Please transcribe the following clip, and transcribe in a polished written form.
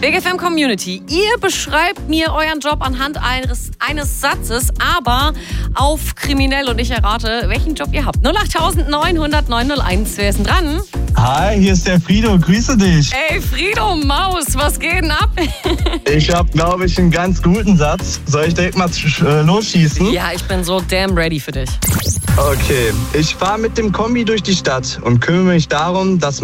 Big FM Community, ihr beschreibt mir euren Job anhand eines Satzes, aber auf kriminell, und ich errate, welchen Job ihr habt. 08900 901, wer ist denn dran? Hi, hier ist der Frido, grüße dich. Ey, Frido Maus, was geht denn ab? Ich habe, glaube ich, einen ganz guten Satz. Soll ich direkt mal losschießen? Ja, ich bin so damn ready für dich. Okay, ich fahre mit dem Kombi durch die Stadt und kümmere mich darum, dass